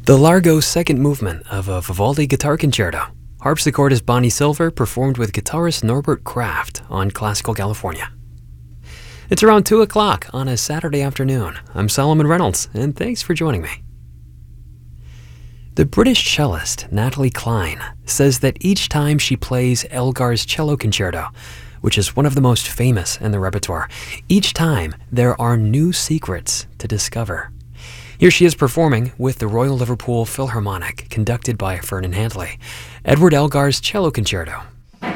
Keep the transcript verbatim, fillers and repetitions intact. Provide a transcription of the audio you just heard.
The Largo second movement of a Vivaldi guitar concerto. Harpsichordist Bonnie Silver performed with guitarist Norbert Kraft on Classical California. It's around two o'clock on a Saturday afternoon. I'm Solomon Reynolds, and thanks for joining me. The British cellist Natalie Cline says that each time she plays Elgar's Cello Concerto, which is one of the most famous in the repertoire, each time there are new secrets to discover. Here she is performing with the Royal Liverpool Philharmonic, conducted by Vernon Handley, Edward Elgar's Cello Concerto